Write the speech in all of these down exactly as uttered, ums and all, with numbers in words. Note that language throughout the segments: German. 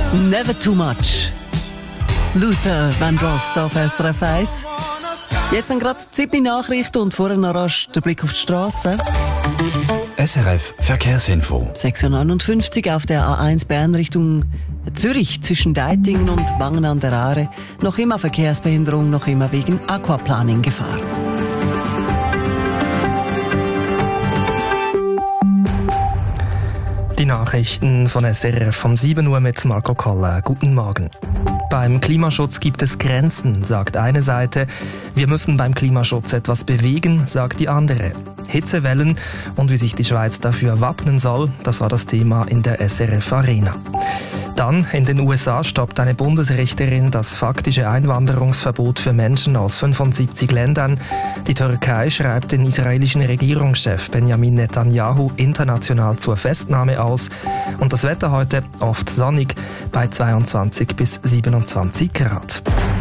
Never too much. Luther Vandross auf S R F eins. Jetzt sind gerade die Nachrichten und vorher noch rasch der Blick auf die Straße. S R F Verkehrsinfo. sechs Uhr neunundfünfzig auf der A eins Bern Richtung Zürich zwischen Deitingen und Wangen an der Aare. Noch immer Verkehrsbehinderung, noch immer wegen Aquaplaning-Gefahr. Die Nachrichten von S R F um sieben Uhr mit Marco Koller. Guten Morgen. Beim Klimaschutz gibt es Grenzen, sagt eine Seite. Wir müssen beim Klimaschutz etwas bewegen, sagt die andere. Hitzewellen und wie sich die Schweiz dafür wappnen soll, das war das Thema in der S R F Arena. Dann, in den U S A stoppt eine Bundesrichterin das faktische Einwanderungsverbot für Menschen aus fünfundsiebzig Ländern. Die Türkei schreibt den israelischen Regierungschef Benjamin Netanyahu international zur Festnahme aus. Und das Wetter heute oft sonnig bei zweiundzwanzig bis siebenundzwanzig Grad.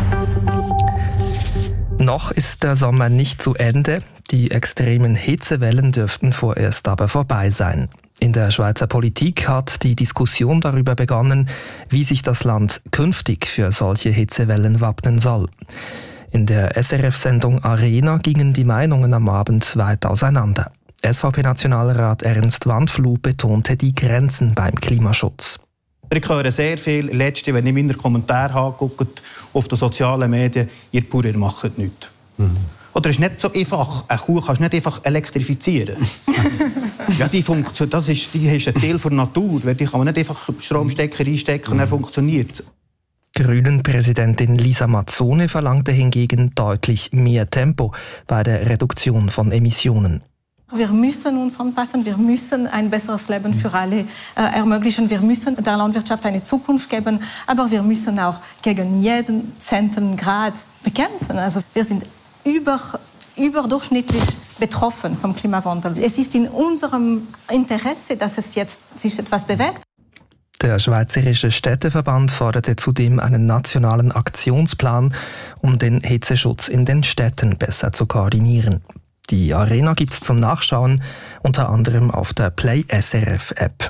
Noch ist der Sommer nicht zu Ende. Die extremen Hitzewellen dürften vorerst aber vorbei sein. In der Schweizer Politik hat die Diskussion darüber begonnen, wie sich das Land künftig für solche Hitzewellen wappnen soll. In der S R F-Sendung Arena gingen die Meinungen am Abend weit auseinander. S V P-Nationalrat Ernst Wandfluh betonte die Grenzen beim Klimaschutz. Ich höre sehr viel, letzte, wenn ich meine Kommentare angucke auf den sozialen Medien, ihr Bauern macht nichts. Mhm. Oder es ist nicht so einfach, eine Kuh kannst du nicht einfach elektrifizieren. Ja, die Funktion, das ist, die ist ein Teil der Natur. Die kann man nicht einfach Stromstecker einstecken und dann funktioniert. Grünen-Präsidentin Lisa Mazzone verlangte hingegen deutlich mehr Tempo bei der Reduktion von Emissionen. Wir müssen uns anpassen, wir müssen ein besseres Leben für alle äh, ermöglichen. Wir müssen der Landwirtschaft eine Zukunft geben, aber wir müssen auch gegen jeden zehnten Grad bekämpfen. Also wir sind über, überdurchschnittlich betroffen vom Klimawandel. Es ist in unserem Interesse, dass es jetzt sich etwas bewegt. Der Schweizerische Städteverband forderte zudem einen nationalen Aktionsplan, um den Hitzeschutz in den Städten besser zu koordinieren. Die Arena gibt es zum Nachschauen, unter anderem auf der Play S R F App.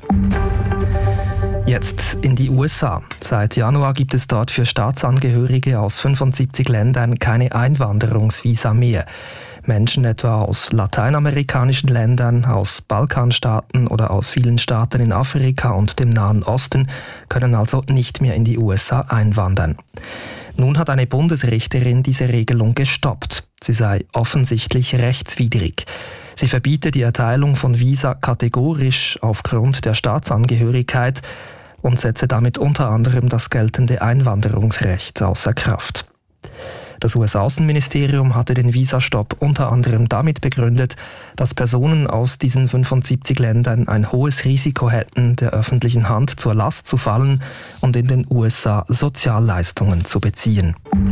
Jetzt in die U S A. Seit Januar gibt es dort für Staatsangehörige aus fünfundsiebzig Ländern keine Einwanderungsvisa mehr. Menschen etwa aus lateinamerikanischen Ländern, aus Balkanstaaten oder aus vielen Staaten in Afrika und dem Nahen Osten können also nicht mehr in die U S A einwandern. Nun hat eine Bundesrichterin diese Regelung gestoppt. Sie sei offensichtlich rechtswidrig. Sie verbiete die Erteilung von Visa kategorisch aufgrund der Staatsangehörigkeit und setze damit unter anderem das geltende Einwanderungsrecht außer Kraft. Das U S-Außenministerium hatte den Visastopp unter anderem damit begründet, dass Personen aus diesen fünfundsiebzig Ländern ein hohes Risiko hätten, der öffentlichen Hand zur Last zu fallen und in den U S A Sozialleistungen zu beziehen.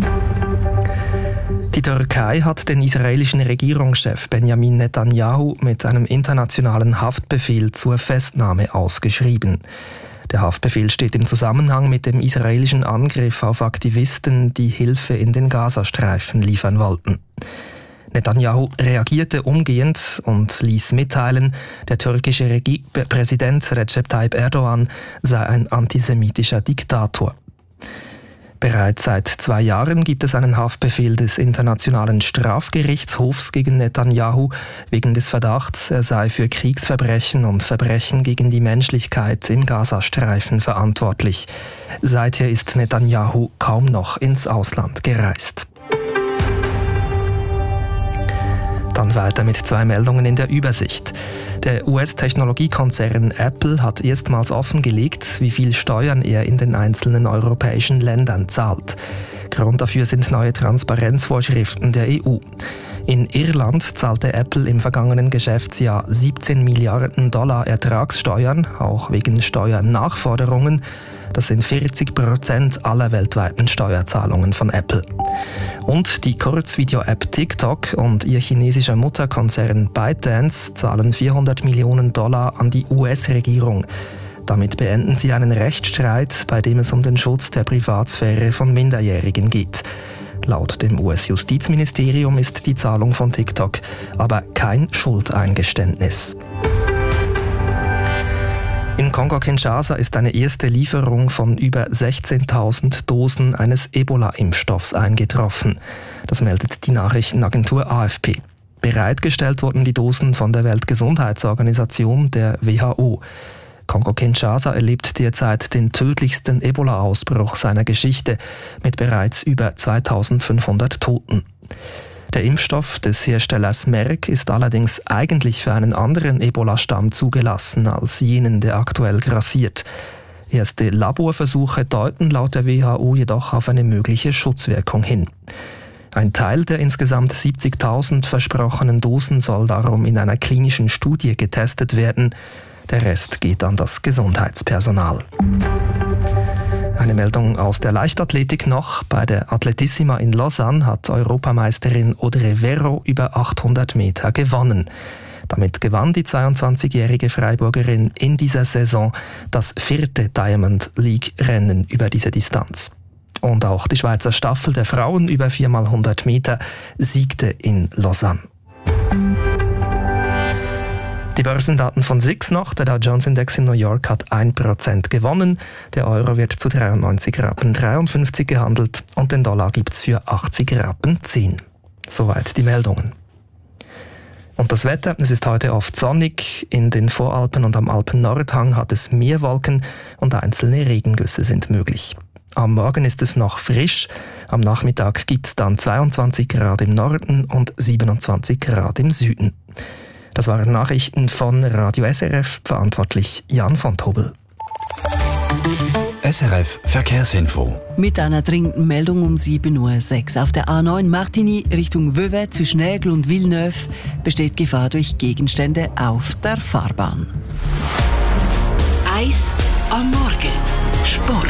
Die Türkei hat den israelischen Regierungschef Benjamin Netanyahu mit einem internationalen Haftbefehl zur Festnahme ausgeschrieben. Der Haftbefehl steht im Zusammenhang mit dem israelischen Angriff auf Aktivisten, die Hilfe in den Gazastreifen liefern wollten. Netanyahu reagierte umgehend und ließ mitteilen, der türkische Regi- Präsident Recep Tayyip Erdogan sei ein antisemitischer Diktator. Bereits seit zwei Jahren gibt es einen Haftbefehl des Internationalen Strafgerichtshofs gegen Netanyahu wegen des Verdachts, er sei für Kriegsverbrechen und Verbrechen gegen die Menschlichkeit im Gazastreifen verantwortlich. Seither ist Netanyahu kaum noch ins Ausland gereist. Dann weiter mit zwei Meldungen in der Übersicht. Der U S-Technologiekonzern Apple hat erstmals offengelegt, wie viel Steuern er in den einzelnen europäischen Ländern zahlt. Grund dafür sind neue Transparenzvorschriften der E U. In Irland zahlte Apple im vergangenen Geschäftsjahr siebzehn Milliarden Dollar Ertragssteuern, auch wegen Steuernachforderungen. Das sind vierzig Prozent aller weltweiten Steuerzahlungen von Apple. Und die Kurzvideo-App TikTok und ihr chinesischer Mutterkonzern ByteDance zahlen vierhundert Millionen Dollar an die U S-Regierung. Damit beenden sie einen Rechtsstreit, bei dem es um den Schutz der Privatsphäre von Minderjährigen geht. Laut dem U S-Justizministerium ist die Zahlung von TikTok aber kein Schuldeingeständnis. In Kongo-Kinshasa ist eine erste Lieferung von über sechzehntausend Dosen eines Ebola-Impfstoffs eingetroffen. Das meldet die Nachrichtenagentur A F P. Bereitgestellt wurden die Dosen von der Weltgesundheitsorganisation, der W H O. Kongo-Kinshasa erlebt derzeit den tödlichsten Ebola-Ausbruch seiner Geschichte mit bereits über zweitausendfünfhundert Toten. Der Impfstoff des Herstellers Merck ist allerdings eigentlich für einen anderen Ebola-Stamm zugelassen als jenen, der aktuell grassiert. Erste Laborversuche deuten laut der W H O jedoch auf eine mögliche Schutzwirkung hin. Ein Teil der insgesamt siebzigtausend versprochenen Dosen soll darum in einer klinischen Studie getestet werden. Der Rest geht an das Gesundheitspersonal. Eine Meldung aus der Leichtathletik noch. Bei der Atletissima in Lausanne hat Europameisterin Audrey Verro über achthundert Meter gewonnen. Damit gewann die zweiundzwanzigjährige Freiburgerin in dieser Saison das vierte Diamond League-Rennen über diese Distanz. Und auch die Schweizer Staffel der Frauen über vier mal hundert Meter siegte in Lausanne. Die Börsendaten von S I X noch. Der Dow Jones Index in New York hat ein Prozent gewonnen. Der Euro wird zu dreiundneunzig Rappen dreiundfünfzig gehandelt und den Dollar gibt's für achtzig Rappen zehn. Soweit die Meldungen. Und das Wetter, es ist heute oft sonnig. In den Voralpen und am Alpen-Nordhang hat es mehr Wolken und einzelne Regengüsse sind möglich. Am Morgen ist es noch frisch. Am Nachmittag gibt's dann zweiundzwanzig Grad im Norden und siebenundzwanzig Grad im Süden. Das waren Nachrichten von Radio S R F, verantwortlich Jan von Tobel. S R F Verkehrsinfo. Mit einer dringenden Meldung um sieben Uhr sechs. Auf der A neun Martigny Richtung Vevey zwischen Aigle und Villeneuve besteht Gefahr durch Gegenstände auf der Fahrbahn. Eis am Morgen. Sport.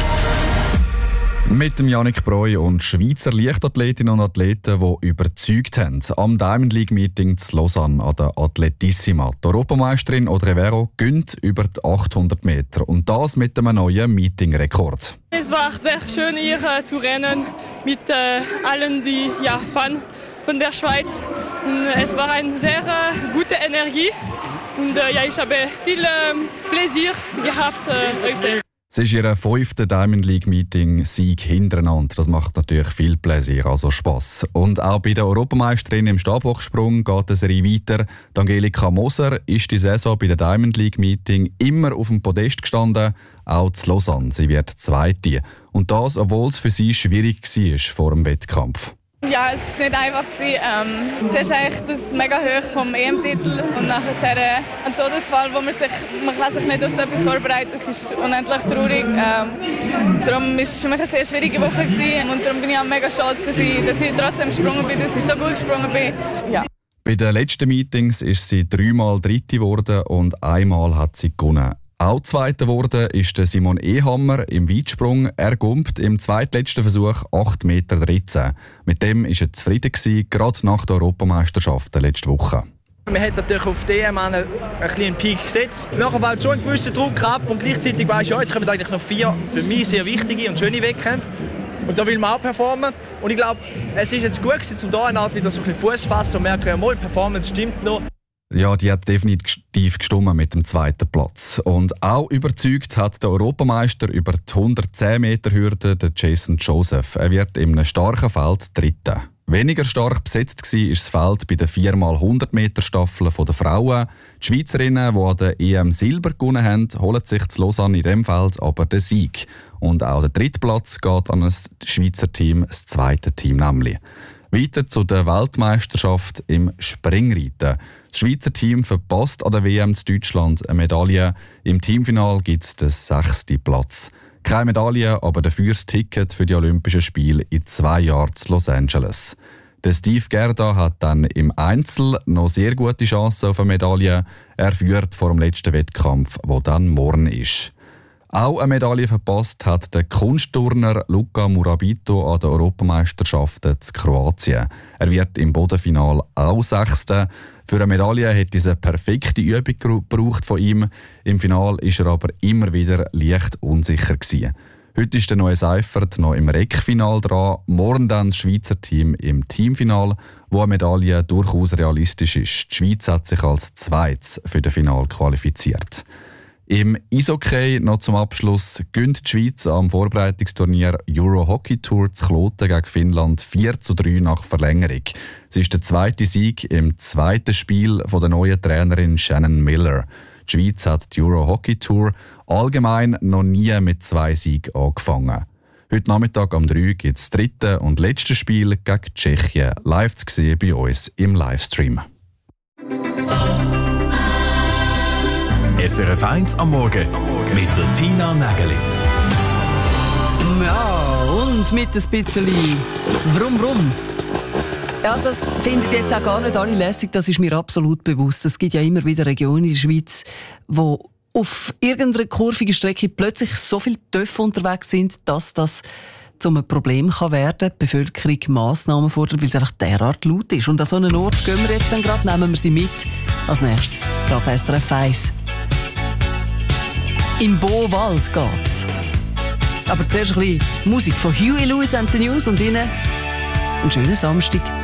Mit dem Yannick Breu und Schweizer Leichtathletinnen und Athleten, die überzeugt haben. Am Diamond League Meeting zu Lausanne an der Atletissima. Die Europameisterin Audrey Verro gönnt über die achthundert Meter. Und das mit einem neuen Meeting-Rekord. Es war sehr schön, hier äh, zu rennen mit äh, allen, die ja, Fans von der Schweiz. Und, äh, es war eine sehr äh, gute Energie. Und äh, ja, ich habe viel äh, Pläsier gehabt äh, heute. Es ist ihr fünfte Diamond League Meeting Sieg hintereinander. Das macht natürlich viel Pläsier, also Spass. Und auch bei der Europameisterin im Stabhochsprung geht es weiter. Die Angelika Moser ist die Saison bei der Diamond League Meeting immer auf dem Podest gestanden, auch zu Lausanne. Sie wird Zweite. Und das, obwohl es für sie schwierig war vor dem Wettkampf. Ja, es war nicht einfach. Ähm, zuerst eigentlich das mega hoch vom E M-Titel und nachher äh, ein Todesfall, wo man sich, man kann sich nicht auf so etwas vorbereiten. Es ist unendlich traurig. Ähm, darum war es für mich eine sehr schwierige Woche gewesen. Und darum bin ich auch mega stolz, dass ich, dass ich trotzdem gesprungen bin, dass ich so gut gesprungen bin. Ja. Bei den letzten Meetings ist sie dreimal Dritte geworden und einmal hat sie gewonnen. Auch Zweiter geworden ist Simon Ehammer im Weitsprung. Er gumpt im zweitletzten Versuch acht Meter dreizehn. Mit dem war er zufrieden gewesen, gerade nach der Europameisterschaft letzte Woche. Man hat natürlich auf D M einen, einen kleinen Peak gesetzt. Nachher fällt schon ein gewisser Druck ab und gleichzeitig weiss ich, ja, jetzt kommen eigentlich noch vier für mich sehr wichtige und schöne Wettkämpfe. Und da will man auch performen. Und ich glaube, es ist jetzt gut gewesen, um da eine Art wieder so ein bisschen Fuß zu fassen und merken, ja, mal, Performance stimmt noch. Ja, die hat definitiv gestimmt mit dem zweiten Platz. Und auch überzeugt hat der Europameister über die hundertzehn Meter Hürde, der Jason Joseph. Er wird in einem starken Feld Dritter. Weniger stark besetzt war das Feld bei den vier mal hundert Meter Staffeln der Frauen. Die Schweizerinnen, die an der E M Silber gewonnen haben, holen sich zu Lausanne in diesem Feld aber den Sieg. Und auch der dritte Platz geht an das Schweizer Team, das zweite Team nämlich. Weiter zu der Weltmeisterschaft im Springreiten. Das Schweizer Team verpasst an der W M in Deutschland eine Medaille. Im Teamfinal gibt es den sechsten Platz. Keine Medaille, aber dafür das Ticket für die Olympischen Spiele in zwei Jahren zu Los Angeles. Der Steve Gerda hat dann im Einzel noch sehr gute Chancen auf eine Medaille. Er führt vor dem letzten Wettkampf, der dann morgen ist. Auch eine Medaille verpasst hat der Kunstturner Luka Murabito an den Europameisterschaften zu Kroatien. Er wird im Bodenfinal auch Sechster. Für eine Medaille hätte es eine perfekte Übung gebraucht von ihm. Im Finale ist er aber immer wieder leicht unsicher gewesen. Heute ist der neue Seifert noch im Reckfinal dran. Morgen dann das Schweizer Team im Teamfinal, wo eine Medaille durchaus realistisch ist. Die Schweiz hat sich als Zweites für das Finale qualifiziert. Im Eishockey noch zum Abschluss gönnt die Schweiz am Vorbereitungsturnier Euro Hockey Tour zu Kloten gegen Finnland vier zu drei nach Verlängerung. Es ist der zweite Sieg im zweiten Spiel von der neuen Trainerin Shannon Miller. Die Schweiz hat die Euro Hockey Tour allgemein noch nie mit zwei Siegen angefangen. Heute Nachmittag um drei gibt es das dritte und letzte Spiel gegen Tschechien live zu sehen bei uns im Livestream. S R F eins am Morgen mit der Tina Nägeli. Ja, und mit ein bisschen Vrum Vrum. Ja, das finden jetzt auch gar nicht alle lässig, das ist mir absolut bewusst. Es gibt ja immer wieder Regionen in der Schweiz, wo auf irgendeiner kurvigen Strecke plötzlich so viele Töpfe unterwegs sind, dass das zu einem Problem kann werden kann, die Bevölkerung Massnahmen fordert, weil es einfach derart laut ist. Und an so einen Ort gehen wir jetzt dann gerade, nehmen wir sie mit. Als nächstes auf S R F eins. Im Bo-Wald geht's. Aber zuerst ein bisschen Musik von Huey Lewis and the News und Ihnen einen schönen Samstag.